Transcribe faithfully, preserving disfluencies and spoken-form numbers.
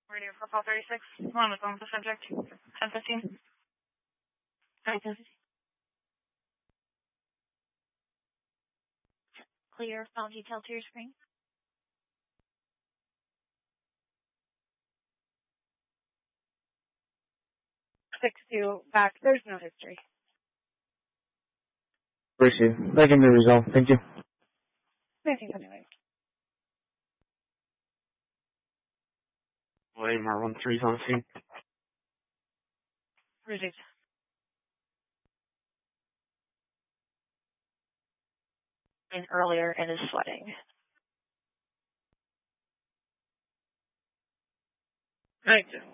Radio for call thirty-six. One was on with the subject. ten fifteen. Hi, ten fifteen. Clear phone detail to your screen. six two back. There's no history. Appreciate it. That can be resolved. Thank you. Anything anyway. William R one three's on scene. Received. And earlier and is sweating. Right.